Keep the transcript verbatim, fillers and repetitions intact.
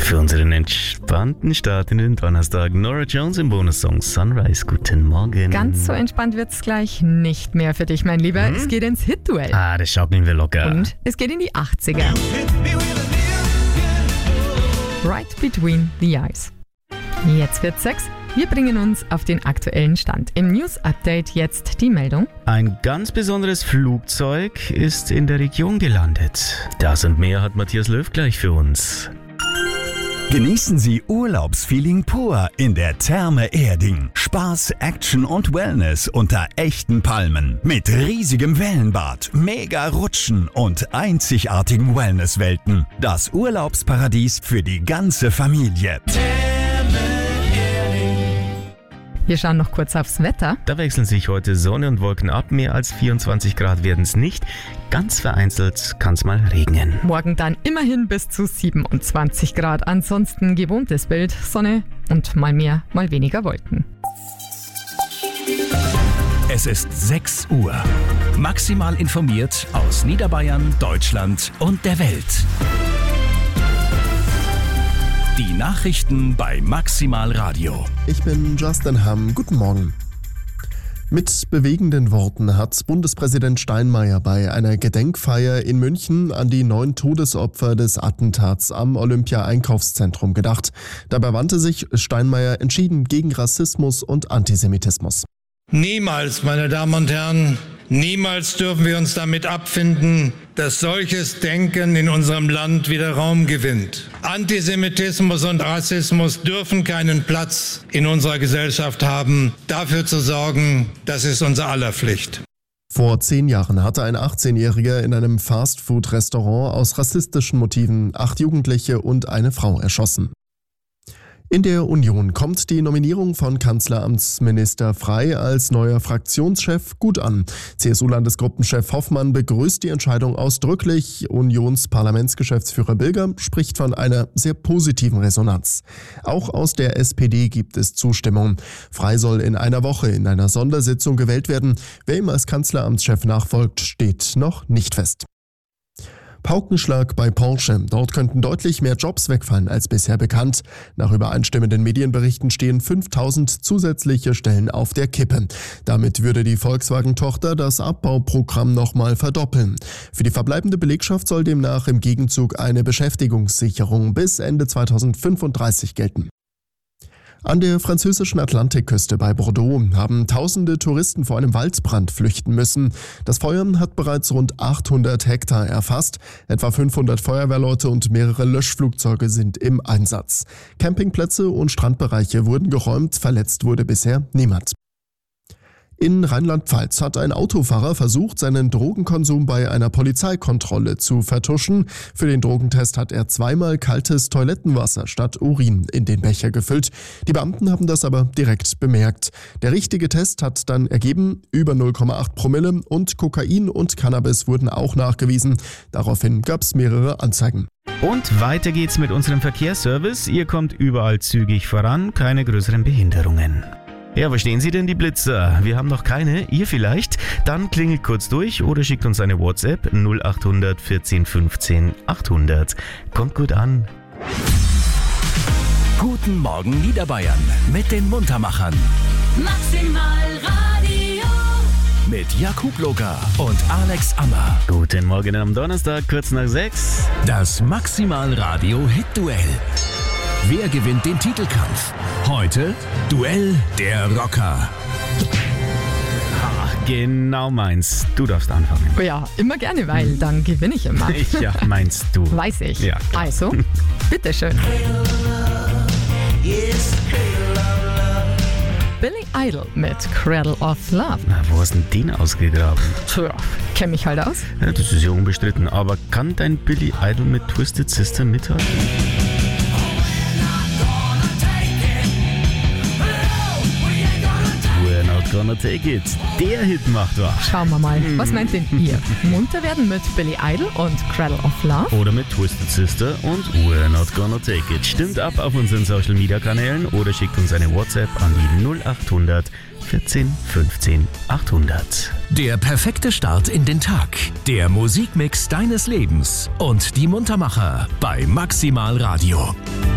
Für unseren entspannten Start in den Donnerstag Norah Jones im Bonussong Sunrise. Guten Morgen. Ganz so entspannt wird's gleich nicht mehr für dich, mein Lieber. Hm? Es geht ins Hit-Duell. Ah, das schaukeln wir locker. Und es geht in die achtziger. Right Between the Eyes. Jetzt wird's sechs. Wir bringen uns auf den aktuellen Stand. Im News-Update jetzt die Meldung. Ein ganz besonderes Flugzeug ist in der Region gelandet. Das und mehr hat Matthias Löw gleich für uns. Genießen Sie Urlaubsfeeling pur in der Therme Erding. Spaß, Action und Wellness unter echten Palmen. Mit riesigem Wellenbad, mega Rutschen und einzigartigen Wellnesswelten. Das Urlaubsparadies für die ganze Familie. Wir schauen noch kurz aufs Wetter. Da wechseln sich heute Sonne und Wolken ab. Mehr als vierundzwanzig Grad werden es nicht. Ganz vereinzelt kann es mal regnen. Morgen dann immerhin bis zu siebenundzwanzig Grad. Ansonsten gewohntes Bild, Sonne und mal mehr, mal weniger Wolken. Es ist sechs Uhr. Maximal informiert aus Niederbayern, Deutschland und der Welt. Die Nachrichten bei Maximal Radio. Ich bin Justin Hamm. Guten Morgen. Mit bewegenden Worten hat Bundespräsident Steinmeier bei einer Gedenkfeier in München an die neun Todesopfer des Attentats am Olympia-Einkaufszentrum gedacht. Dabei wandte sich Steinmeier entschieden gegen Rassismus und Antisemitismus. Niemals, meine Damen und Herren, niemals dürfen wir uns damit abfinden, dass solches Denken in unserem Land wieder Raum gewinnt. Antisemitismus und Rassismus dürfen keinen Platz in unserer Gesellschaft haben. Dafür zu sorgen, das ist unser aller Pflicht. Vor zehn Jahren hatte ein achtzehnjähriger in einem Fastfood-Restaurant aus rassistischen Motiven acht Jugendliche und eine Frau erschossen. In der Union kommt die Nominierung von Kanzleramtsminister Frey als neuer Fraktionschef gut an. C S U-Landesgruppenchef Hoffmann begrüßt die Entscheidung ausdrücklich. Unionsparlamentsgeschäftsführer Bilger spricht von einer sehr positiven Resonanz. Auch aus der S P D gibt es Zustimmung. Frey soll in einer Woche in einer Sondersitzung gewählt werden. Wer ihm als Kanzleramtschef nachfolgt, steht noch nicht fest. Paukenschlag bei Porsche. Dort könnten deutlich mehr Jobs wegfallen als bisher bekannt. Nach übereinstimmenden Medienberichten stehen fünftausend zusätzliche Stellen auf der Kippe. Damit würde die Volkswagen-Tochter das Abbauprogramm nochmal verdoppeln. Für die verbleibende Belegschaft soll demnach im Gegenzug eine Beschäftigungssicherung bis Ende zweitausendfünfunddreißig gelten. An der französischen Atlantikküste bei Bordeaux haben tausende Touristen vor einem Waldbrand flüchten müssen. Das Feuer hat bereits rund achthundert Hektar erfasst. Etwa fünfhundert Feuerwehrleute und mehrere Löschflugzeuge sind im Einsatz. Campingplätze und Strandbereiche wurden geräumt, verletzt wurde bisher niemand. In Rheinland-Pfalz hat ein Autofahrer versucht, seinen Drogenkonsum bei einer Polizeikontrolle zu vertuschen. Für den Drogentest hat er zweimal kaltes Toilettenwasser statt Urin in den Becher gefüllt. Die Beamten haben das aber direkt bemerkt. Der richtige Test hat dann ergeben, über null Komma acht Promille und Kokain und Cannabis wurden auch nachgewiesen. Daraufhin gab es mehrere Anzeigen. Und weiter geht's mit unserem Verkehrsservice. Ihr kommt überall zügig voran, keine größeren Behinderungen. Ja, wo stehen Sie denn, die Blitzer? Wir haben noch keine, ihr vielleicht? Dann klingelt kurz durch oder schickt uns eine WhatsApp null acht hundert vierzehn fünfzehn achthundert. Kommt gut an. Guten Morgen Niederbayern mit den Muntermachern. Maximal Radio. Mit Jakub Locker und Alex Ammer. Guten Morgen am Donnerstag, kurz nach sechs. Das Maximal Radio Hit-Duell. Wer gewinnt den Titelkampf? Heute Duell der Rocker. Ach, genau meins. Du darfst anfangen. Oh ja, immer gerne, weil dann gewinne ich immer. Ja, meinst du. Weiß ich. Ja, klar. Also, bitteschön. Billy Idol mit Cradle of Love. Na, wo hast du denn den ausgegraben? Tja, kenn mich halt aus. Ja, das ist ja unbestritten. Aber kann dein Billy Idol mit Twisted Sister mithalten? Gonna Take It. Der Hit macht was. Schauen wir mal. Was meint denn ihr? Munter werden mit Billy Idol und Cradle of Love? Oder mit Twisted Sister und We're Not Gonna Take It. Stimmt ab auf unseren Social Media Kanälen oder schickt uns eine WhatsApp an die null acht hundert vierzehn fünfzehn achthundert. Der perfekte Start in den Tag. Der Musikmix deines Lebens. Und die Muntermacher bei Maximal Radio.